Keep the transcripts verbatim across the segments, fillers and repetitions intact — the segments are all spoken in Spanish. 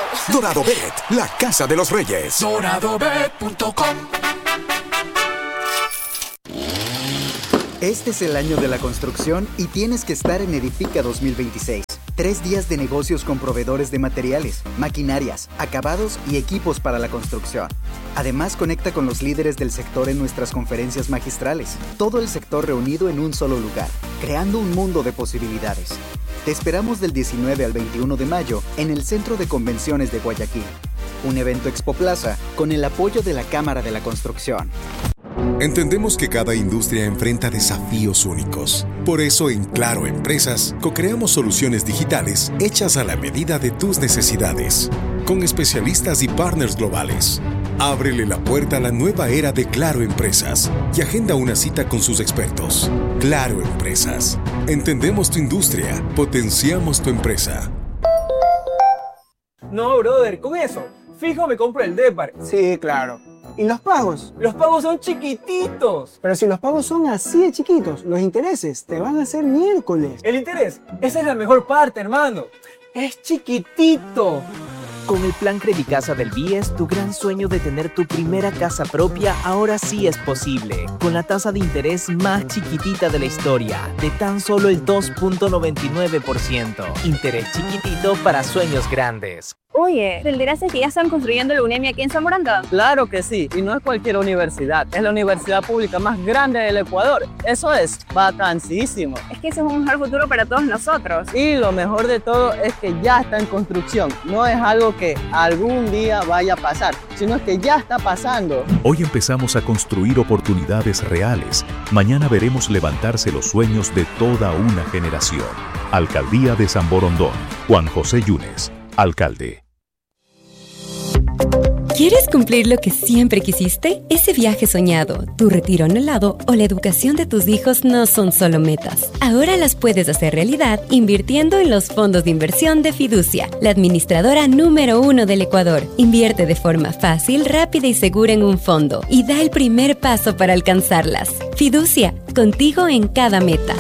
Dorado Bet, la casa de los reyes. dorado bet punto com. Este es el año de la construcción y tienes que estar en Edifica dos mil veintiséis. Tres días de negocios con proveedores de materiales, maquinarias, acabados y equipos para la construcción. Además, conecta con los líderes del sector en nuestras conferencias magistrales. Todo el sector reunido en un solo lugar, creando un mundo de posibilidades. Te esperamos del diecinueve al veintiuno de mayo en el Centro de Convenciones de Guayaquil. Un evento Expo Plaza con el apoyo de la Cámara de la Construcción. Entendemos que cada industria enfrenta desafíos únicos. Por eso en Claro Empresas co-creamos soluciones digitales hechas a la medida de tus necesidades, con especialistas y partners globales. Ábrele la puerta a la nueva era de Claro Empresas y agenda una cita con sus expertos. Claro Empresas. Entendemos tu industria, potenciamos tu empresa. No, brother, con eso, fijo me compro el Depar. Sí, claro. ¿Y los pagos? Los pagos son chiquititos. Pero si los pagos son así de chiquitos, los intereses te van a hacer miércoles. El interés, esa es la mejor parte, hermano. Es chiquitito. Con el plan Credicasa del B I E S, tu gran sueño de tener tu primera casa propia ahora sí es posible. Con la tasa de interés más chiquitita de la historia, de tan solo el dos punto noventa y nueve por ciento. Interés chiquitito para sueños grandes. Oye, ¿te enteraste que ya están construyendo la UNEMI aquí en Zamoranga? Claro que sí, y no es cualquier universidad, es la universidad pública más grande del Ecuador. Eso es vacancísimo. Es que ese es un mejor futuro para todos nosotros. Y lo mejor de todo es que ya está en construcción. No es algo que algún día vaya a pasar, sino es que ya está pasando. Hoy empezamos a construir oportunidades reales. Mañana veremos levantarse los sueños de toda una generación. Alcaldía de San Borondón. Juan José Yunes, alcalde. ¿Quieres cumplir lo que siempre quisiste? Ese viaje soñado, tu retiro anhelado o la educación de tus hijos no son solo metas. Ahora las puedes hacer realidad invirtiendo en los fondos de inversión de Fiducia, la administradora número uno del Ecuador. Invierte de forma fácil, rápida y segura en un fondo y da el primer paso para alcanzarlas. Fiducia, contigo en cada meta.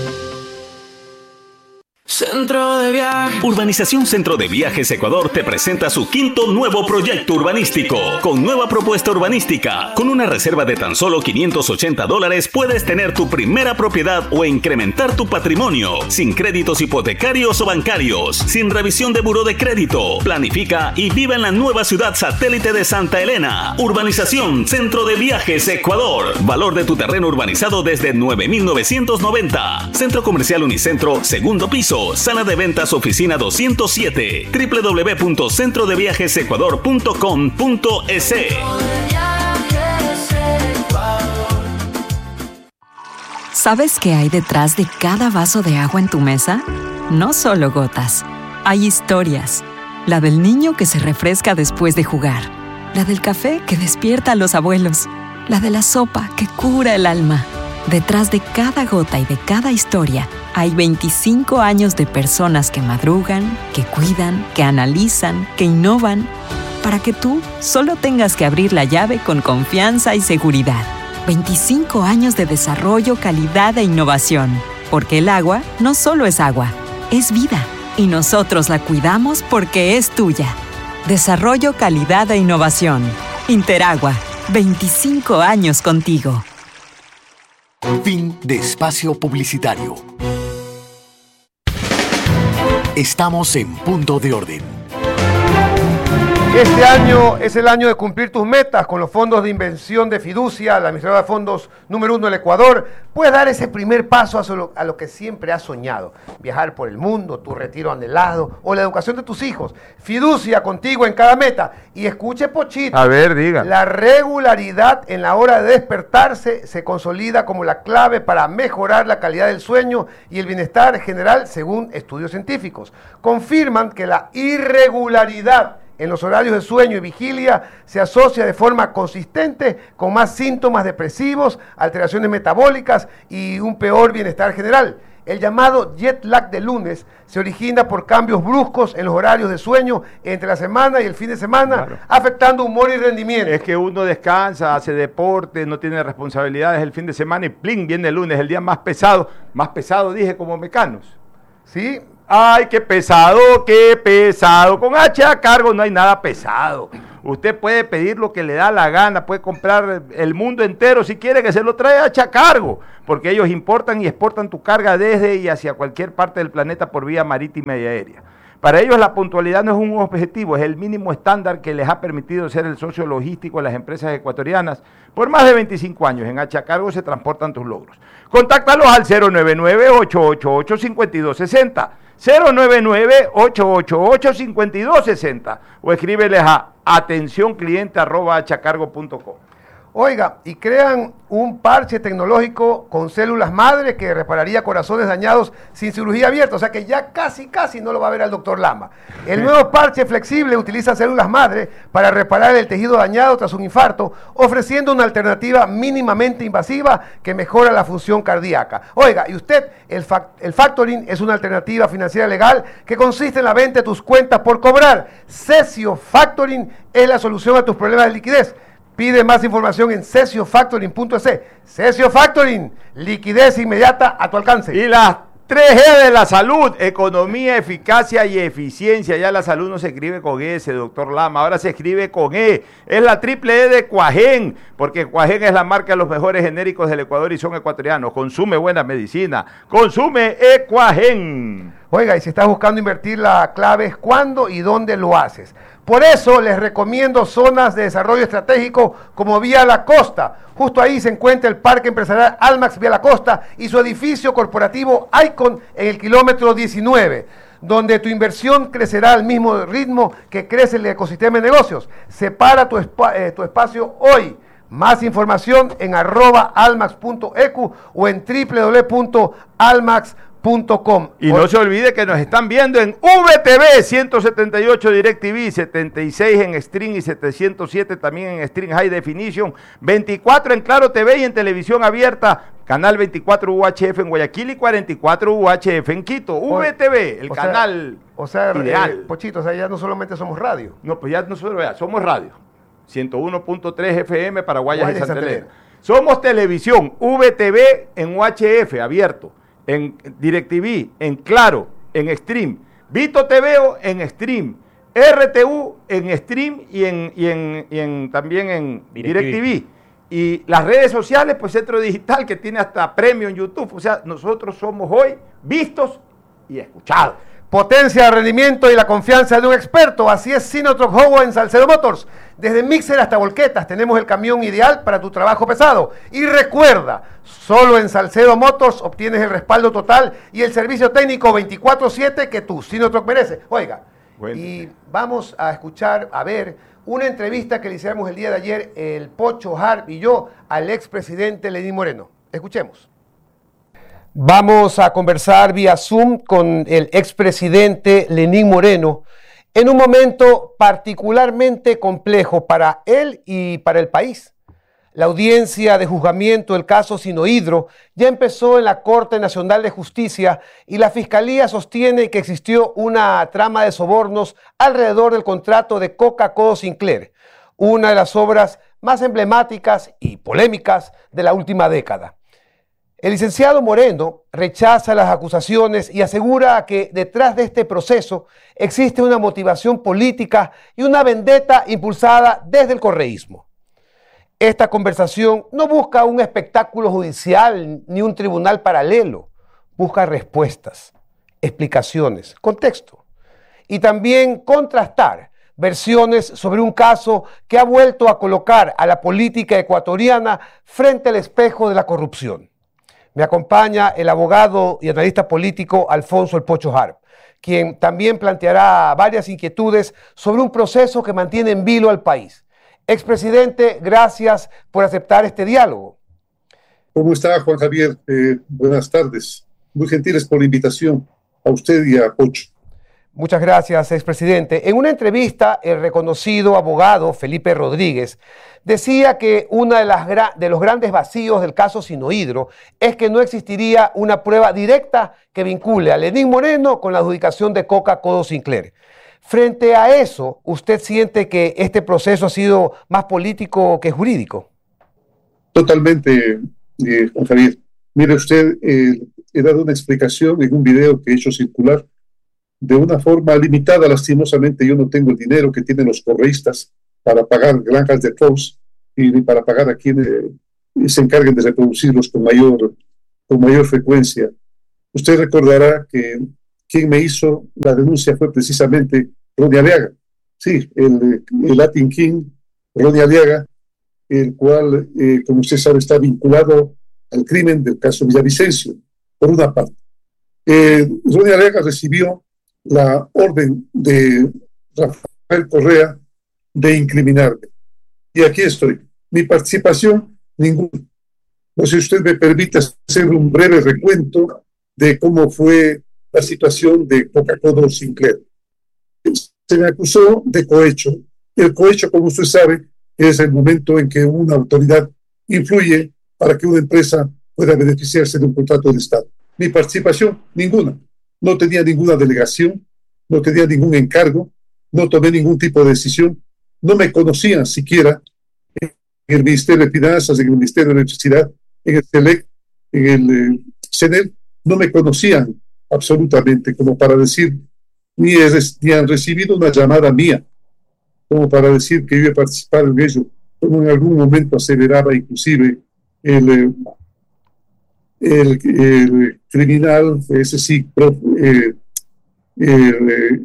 Centro de Viajes. Urbanización Centro de Viajes Ecuador te presenta su quinto nuevo proyecto urbanístico, con nueva propuesta urbanística. Con una reserva de tan solo quinientos ochenta dólares puedes tener tu primera propiedad o incrementar tu patrimonio, sin créditos hipotecarios o bancarios, sin revisión de buró de crédito. Planifica y vive en la nueva ciudad satélite de Santa Elena. Urbanización Centro de Viajes Ecuador. Valor de tu terreno urbanizado desde nueve mil novecientos noventa. Centro Comercial Unicentro, segundo piso. Sala de ventas oficina doscientos siete. doble u doble u doble u punto centro de viajes ecuador punto com punto es. ¿Sabes qué hay detrás de cada vaso de agua en tu mesa? No solo gotas. Hay historias. La del niño que se refresca después de jugar. La del café que despierta a los abuelos. La de la sopa que cura el alma. Detrás de cada gota y de cada historia hay veinticinco años de personas que madrugan, que cuidan, que analizan, que innovan, para que tú solo tengas que abrir la llave con confianza y seguridad. veinticinco años de desarrollo, calidad e innovación. Porque el agua no solo es agua, es vida. Y nosotros la cuidamos porque es tuya. Desarrollo, calidad e innovación. Interagua. veinticinco años contigo. Fin de espacio publicitario. Estamos en Punto de Orden. Este año es el año de cumplir tus metas con los fondos de inversión de Fiducia, la administradora de fondos número uno del Ecuador. Puedes dar ese primer paso a lo, a lo que siempre has soñado. Viajar por el mundo, tu retiro anhelado o la educación de tus hijos. Fiducia contigo en cada meta. Y escuche, Pochito. A ver, diga. La regularidad en la hora de despertarse se consolida como la clave para mejorar la calidad del sueño y el bienestar general según estudios científicos. Confirman que la irregularidad en los horarios de sueño y vigilia se asocia de forma consistente con más síntomas depresivos, alteraciones metabólicas y un peor bienestar general. El llamado jet lag de lunes se origina por cambios bruscos en los horarios de sueño entre la semana y el fin de semana, claro, afectando humor y rendimiento. Es que uno descansa, hace deporte, no tiene responsabilidades el fin de semana y ¡plin! Viene el lunes, el día más pesado, más pesado dije como Mecanos. Sí, Ay, qué pesado, qué pesado. Con H a cargo no hay nada pesado. Usted puede pedir lo que le da la gana, puede comprar el mundo entero si quiere, que se lo trae H a cargo, porque ellos importan y exportan tu carga desde y hacia cualquier parte del planeta por vía marítima y aérea. Para ellos la puntualidad no es un objetivo, es el mínimo estándar que les ha permitido ser el socio logístico de las empresas ecuatorianas por más de veinticinco años. En H a cargo se transportan tus logros. Contáctalos al cero nueve nueve, ocho ocho ocho, cinco dos seis cero, cero nueve nueve, ocho ocho ocho, cinco dos seis cero o escríbeles a atención cliente arroba hachacargo punto com. Oiga, y crean un parche tecnológico con células madre que repararía corazones dañados sin cirugía abierta, o sea que ya casi, casi no lo va a ver al doctor Lama. El nuevo parche flexible utiliza células madre para reparar el tejido dañado tras un infarto, ofreciendo una alternativa mínimamente invasiva que mejora la función cardíaca. Oiga, y usted, el, fac el factoring es una alternativa financiera legal que consiste en la venta de tus cuentas por cobrar. Cesio Factoring es la solución a tus problemas de liquidez. Pide más información en cesio factoring punto es. Cesio Factoring, liquidez inmediata a tu alcance. Y las tres G de la salud, economía, eficacia y eficiencia. Ya la salud no se escribe con S, doctor Lama, ahora se escribe con E. Es la triple E de Cuajén, porque Cuajén es la marca de los mejores genéricos del Ecuador y son ecuatorianos. Consume buena medicina, consume Ecuajén. Oiga, y si estás buscando invertir, la clave es cuándo y dónde lo haces. Por eso les recomiendo zonas de desarrollo estratégico como Vía La Costa. Justo ahí se encuentra el Parque Empresarial Almax Vía La Costa y su edificio corporativo Icon en el kilómetro diecinueve, donde tu inversión crecerá al mismo ritmo que crece el ecosistema de negocios. Separa tu, espa eh, tu espacio hoy. Más información en arroba almax punto ecu o en doble u doble u doble u punto almax punto com. Y no se olvide que nos están viendo en V T V ciento setenta y ocho DirecTV, setenta y seis en Stream y setecientos siete también en Stream High Definition, veinticuatro en Claro T V y en televisión abierta, canal veinticuatro U H F en Guayaquil y cuarenta y cuatro U H F en Quito. O, V T V, el o canal sea, o sea, ideal. Eh, Pochito, o sea, ya no solamente somos radio. No, pues ya nosotros ya somos radio. ciento uno punto tres F M para Guayas y Santa Elena. Somos televisión, V T V en U H F abierto, en DirecTV, en Claro, en Stream, Vito T V en Stream, R T U en Stream y en, y en, y en también en DirecTV. DirecTV. Y las redes sociales, pues Centro Digital, que tiene hasta premio en YouTube. O sea, nosotros somos hoy vistos y escuchados. Potencia, rendimiento y la confianza de un experto. Así es Sinotruk Hobo en Salcedo Motors. Desde mixer hasta volquetas tenemos el camión ideal para tu trabajo pesado. Y recuerda, solo en Salcedo Motors obtienes el respaldo total y el servicio técnico veinticuatro siete que tu Sinotruk merece. Oiga, bueno, y vamos a escuchar, a ver, una entrevista que le hicimos el día de ayer, el Pocho Harp y yo, al expresidente Lenín Moreno. Escuchemos. Vamos a conversar vía Zoom con el expresidente Lenín Moreno en un momento particularmente complejo para él y para el país. La audiencia de juzgamiento del caso Sinohidro ya empezó en la Corte Nacional de Justicia y la Fiscalía sostiene que existió una trama de sobornos alrededor del contrato de Coca-Cola Sinclair, una de las obras más emblemáticas y polémicas de la última década. El licenciado Moreno rechaza las acusaciones y asegura que detrás de este proceso existe una motivación política y una vendetta impulsada desde el correísmo. Esta conversación no busca un espectáculo judicial ni un tribunal paralelo, busca respuestas, explicaciones, contexto y también contrastar versiones sobre un caso que ha vuelto a colocar a la política ecuatoriana frente al espejo de la corrupción. Me acompaña el abogado y analista político Alfonso El Pocho Harp, quien también planteará varias inquietudes sobre un proceso que mantiene en vilo al país. Expresidente, gracias por aceptar este diálogo. ¿Cómo está, Juan Javier? Eh, buenas tardes. Muy gentiles por la invitación a usted y a Pocho. Muchas gracias, expresidente. En una entrevista, el reconocido abogado Felipe Rodríguez decía que uno de, las de los grandes vacíos del caso Sinohidro es que no existiría una prueba directa que vincule a Lenín Moreno con la adjudicación de Coca-Cola Sinclair. Frente a eso, ¿usted siente que este proceso ha sido más político que jurídico? Totalmente, eh, Juan Javier. Mire usted, eh, he dado una explicación en un video que he hecho circular de una forma limitada. Lastimosamente yo no tengo el dinero que tienen los correístas para pagar granjas de crows y ni para pagar a quienes eh, se encarguen de reproducirlos con mayor, con mayor frecuencia. Usted recordará que quien me hizo la denuncia fue precisamente Ronnie Aliaga. Sí, el, el Latin King, Ronnie Aliaga, el cual, eh, como usted sabe, está vinculado al crimen del caso Villavicencio, por una parte. Eh, Ronnie Aliaga recibió la orden de Rafael Correa de incriminarme. Y aquí estoy. Mi participación, ninguna. No sé si usted me permite hacer un breve recuento de cómo fue la situación de Coca-Cola Sinclair. Se me acusó de cohecho. El cohecho, como usted sabe, es el momento en que una autoridad influye para que una empresa pueda beneficiarse de un contrato de Estado. Mi participación, ninguna. No tenía ninguna delegación, no tenía ningún encargo, no tomé ningún tipo de decisión, no me conocían siquiera en el Ministerio de Finanzas, en el Ministerio de Electricidad, en el CELEC, en el eh, CENEL, no me conocían absolutamente como para decir, ni, es, ni han recibido una llamada mía, como para decir que yo iba a participar en ello, como en algún momento aseveraba inclusive el, eh, el, el criminal, ese sí, eh, el, eh,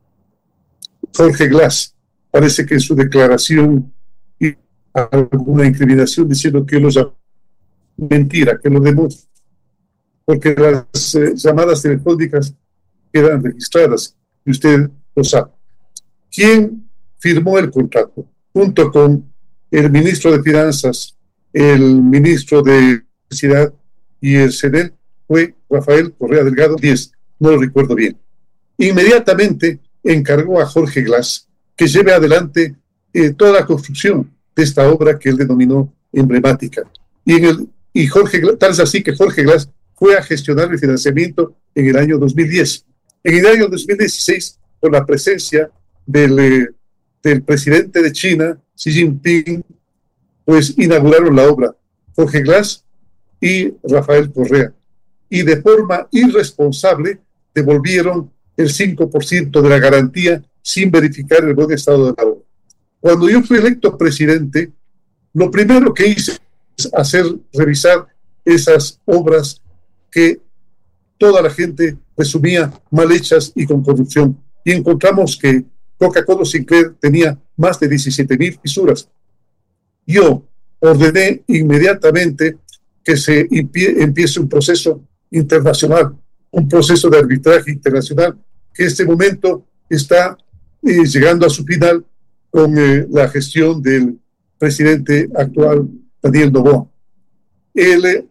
Jorge Glass. Parece que en su declaración y alguna incriminación diciendo que lo llamó mentira, que lo demuestra, porque las eh, llamadas telefónicas quedan registradas y usted lo sabe. ¿Quién firmó el contrato? Junto con el ministro de Finanzas, el ministro de Electricidad y el CENEL, fue Rafael Correa Delgado, diez, no lo recuerdo bien. Inmediatamente encargó a Jorge Glass que lleve adelante eh, toda la construcción de esta obra que él denominó emblemática. Y, en el, y Jorge, tal es así que Jorge Glass fue a gestionar el financiamiento en el año dos mil diez. En el año dos mil dieciséis, con la presencia del, eh, del presidente de China, Xi Jinping, pues inauguraron la obra Jorge Glass y Rafael Correa. Y de forma irresponsable devolvieron el cinco por ciento de la garantía sin verificar el buen estado de la obra. Cuando yo fui electo presidente, lo primero que hice es hacer revisar esas obras que toda la gente presumía mal hechas y con corrupción. Y encontramos que Coca-Cola Sinclair tenía más de diecisiete mil fisuras. Yo ordené inmediatamente que se empiece un proceso internacional, un proceso de arbitraje internacional, que en este momento está eh, llegando a su final con eh, la gestión del presidente actual, Daniel Noboa. El, eh,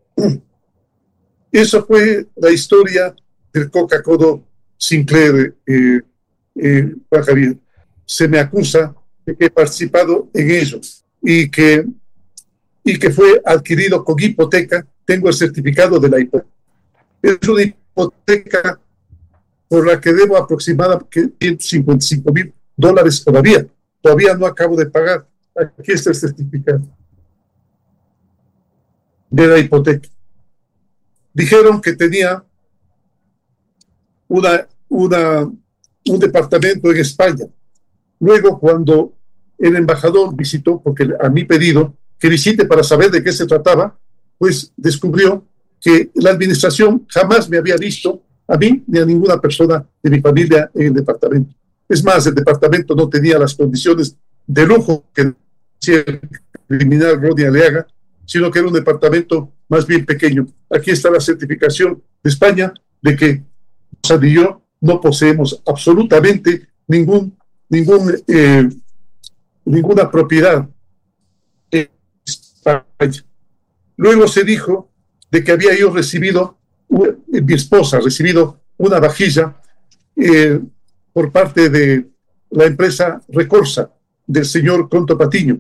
eso fue la historia del Coca-Cola Sinclair, eh, eh, Juan Javier. Se me acusa de que he participado en ello y que, y que fue adquirido con hipoteca. Tengo el certificado de la hipoteca. Es una hipoteca por la que debo aproximadamente ciento cincuenta y cinco mil dólares todavía. Todavía no acabo de pagar. Aquí está el certificado de la hipoteca. Dijeron que tenía una, una, un departamento en España. Luego, cuando el embajador visitó, porque a mi pedido, que visite para saber de qué se trataba, pues descubrió que la administración jamás me había visto a mí ni a ninguna persona de mi familia en el departamento. Es más, el departamento no tenía las condiciones de lujo que decía el criminal Ronnie Aliaga, sino que era un departamento más bien pequeño. Aquí está la certificación de España de que Rosa y yo no poseemos absolutamente ningún, ningún, eh, ninguna propiedad en España. Luego se dijo de que había yo recibido, mi esposa ha recibido una vajilla eh, por parte de la empresa Recorsa, del señor Conto Patiño.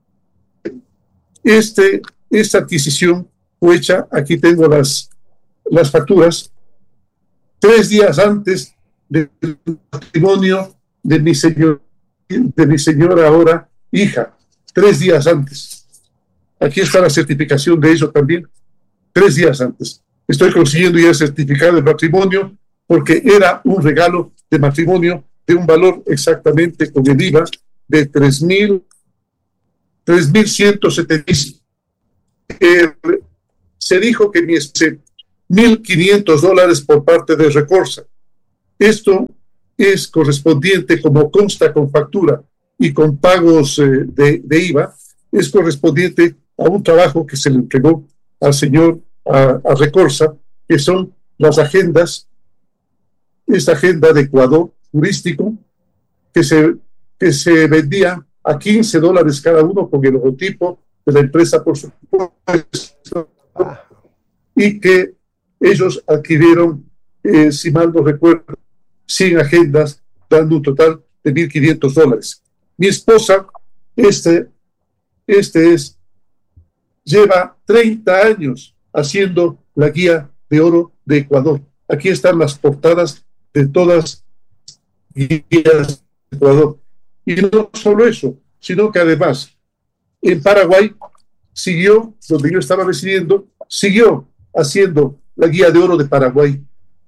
Este, esta adquisición fue hecha, aquí tengo las, las facturas, tres días antes del matrimonio de mi, señor, de mi señora ahora hija, tres días antes. Aquí está la certificación de ello también, tres días antes. Estoy consiguiendo ya el certificado de matrimonio porque era un regalo de matrimonio de un valor exactamente con el I V A de tres mil ciento setenta y cinco. Eh, se dijo que mi mil quinientos dólares por parte de Recorsa. Esto es correspondiente, como consta con factura y con pagos eh, de, de I V A, es correspondiente a un trabajo que se le entregó al señor, a, a Recorsa, que son las agendas, esta agenda de Ecuador turístico, que se, que se vendía a quince dólares cada uno con el logotipo de la empresa, por supuesto, y que ellos adquirieron, eh, si mal no recuerdo, cien agendas, dando un total de mil quinientos dólares. Mi esposa, este, este es, lleva treinta años haciendo la guía de oro de Ecuador. Aquí están las portadas de todas las guías de Ecuador. Y no solo eso, sino que además en Paraguay siguió, donde yo estaba residiendo, siguió haciendo la guía de oro de Paraguay.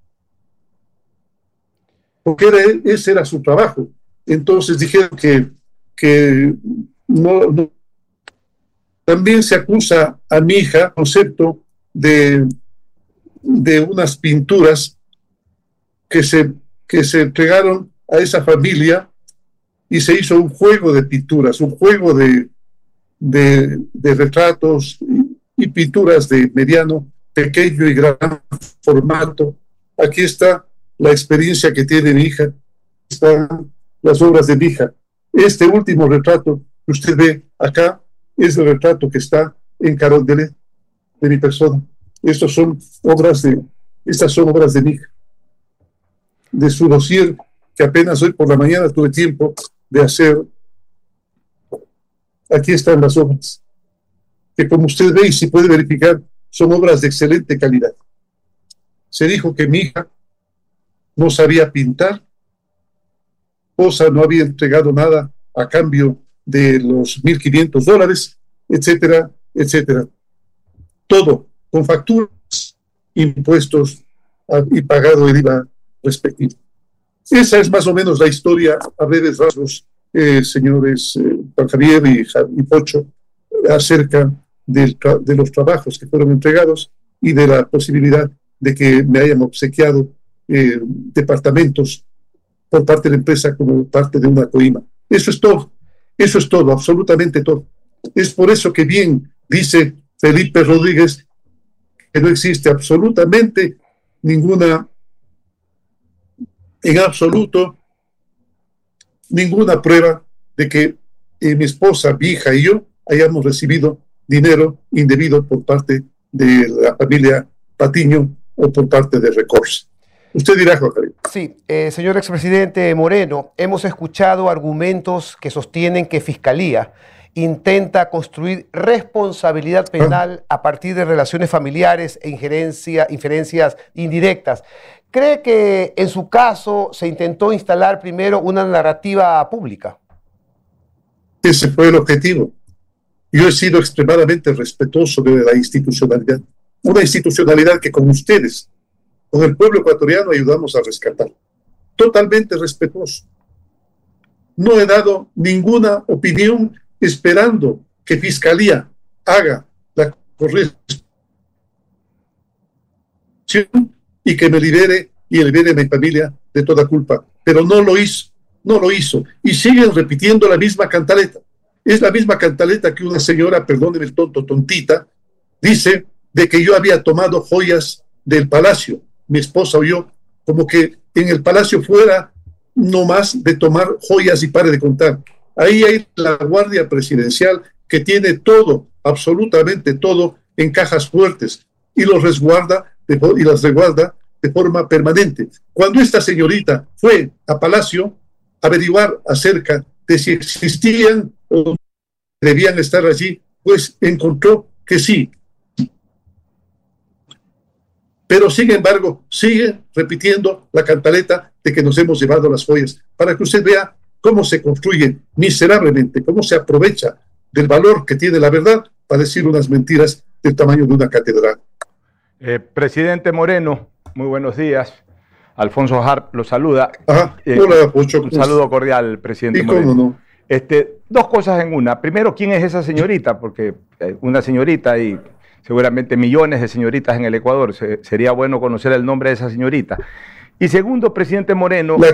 Porque era, ese era su trabajo. Entonces dijeron que, que no, no. También se acusa a mi hija concepto de, de unas pinturas que se, que se entregaron a esa familia y se hizo un juego de pinturas, un juego de, de, de retratos y, y pinturas de mediano, pequeño y gran formato. Aquí está la experiencia que tiene mi hija, están las obras de mi hija. Este último retrato que usted ve acá es el retrato que está en Carondelet de mi persona. Estas son obras de, estas son obras de mi hija, de su dossier, que apenas hoy por la mañana tuve tiempo de hacer. Aquí están las obras, que como usted ve y si puede verificar, son obras de excelente calidad. Se dijo que mi hija no sabía pintar, Posa no había entregado nada a cambio de los mil quinientos dólares, etcétera, etcétera. Todo con facturas, impuestos y pagado el I V A respectivo. Esa es más o menos la historia a breves rasgos, eh, señores eh, Juan Javier y, y Pocho, acerca del de los trabajos que fueron entregados y de la posibilidad de que me hayan obsequiado eh, departamentos por parte de la empresa como parte de una coima. Eso es todo, eso es todo, absolutamente todo. Es por eso que bien dice Felipe Rodríguez que no existe absolutamente ninguna, en absoluto, ninguna prueba de que eh, mi esposa, mi hija y yo hayamos recibido dinero indebido por parte de la familia Patiño o por parte de Recorsa. Usted dirá, Juan Javier. Sí, eh, señor expresidente Moreno, hemos escuchado argumentos que sostienen que Fiscalía intenta construir responsabilidad penal a partir de relaciones familiares e injerencia, inferencias indirectas. ¿Cree que en su caso se intentó instalar primero una narrativa pública? Ese fue el objetivo. Yo he sido extremadamente respetuoso de la institucionalidad. Una institucionalidad que con ustedes, con el pueblo ecuatoriano, ayudamos a rescatar. Totalmente respetuoso. No he dado ninguna opinión esperando que Fiscalía haga la corrección y que me libere y libere a mi familia de toda culpa. Pero no lo hizo, no lo hizo. Y siguen repitiendo la misma cantaleta. Es la misma cantaleta que una señora, perdóneme el tonto, tontita, dice de que yo había tomado joyas del palacio, mi esposa o yo, como que en el palacio fuera no más de tomar joyas y pare de contar. Ahí hay la Guardia Presidencial que tiene todo, absolutamente todo, en cajas fuertes y los resguarda de, y las resguarda de forma permanente. Cuando esta señorita fue a Palacio a averiguar acerca de si existían o debían estar allí, pues encontró que sí. Pero sin embargo, sigue repitiendo la cantaleta de que nos hemos llevado las joyas, para que usted vea cómo se construye miserablemente, cómo se aprovecha del valor que tiene la verdad para decir unas mentiras del tamaño de una catedral. Eh, presidente Moreno, muy buenos días. Alfonso Harp lo saluda. Ajá. Eh, Hola, Pocho. Un saludo cordial, presidente ¿Y Moreno. cómo no? Este, dos cosas en una. Primero, ¿quién es esa señorita? Porque eh, una señorita y seguramente millones de señoritas en el Ecuador. Se, sería bueno conocer el nombre de esa señorita. Y segundo, presidente Moreno... La